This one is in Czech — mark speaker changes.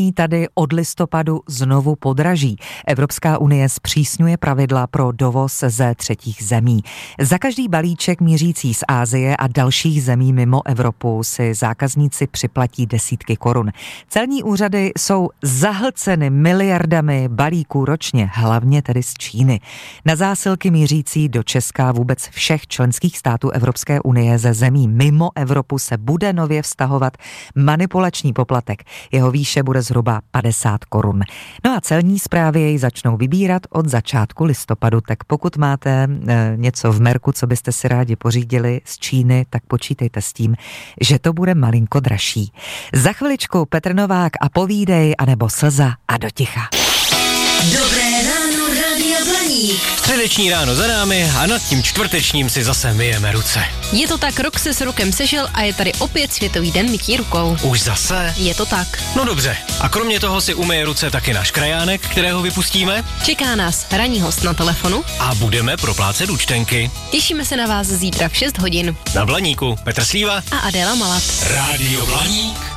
Speaker 1: Tady od listopadu znovu podraží. Evropská unie zpřísňuje pravidla pro dovoz ze třetích zemí. Za každý balíček mířící z Asie a dalších zemí mimo Evropu si zákazníci připlatí desítky korun. Celní úřady jsou zahlceny miliardami balíků ročně, hlavně tedy z Číny. Na zásilky mířící do Česka vůbec všech členských států Evropské unie ze zemí mimo Evropu se bude nově vztahovat manipulační poplatek. Jeho výše bude zhruba 50 korun. No a celní správy jej začnou vybírat od začátku listopadu, tak pokud máte něco v merku, co byste si rádi pořídili z Číny, tak počítejte s tím, že to bude malinko dražší. Za chviličku Petr Novák a Povídej, anebo Slza a do ticha.
Speaker 2: Dobré ráno, Radio Blaník.
Speaker 3: Středeční ráno za námi a nad tím čtvrtečním si zase myjeme ruce.
Speaker 4: Je to tak, rok se s rokem sešel a je tady opět Světový den mytí rukou.
Speaker 3: Už zase?
Speaker 4: Je to tak.
Speaker 3: No dobře. A kromě toho si umyje ruce taky náš krajánek, kterého vypustíme.
Speaker 4: Čeká nás ranní host na telefonu.
Speaker 3: A budeme proplácet účtenky.
Speaker 4: Těšíme se na vás zítra v 6 hodin.
Speaker 3: Na Blaníku Petr Slíva
Speaker 4: a Adéla Malat.
Speaker 3: Rádio Blaník.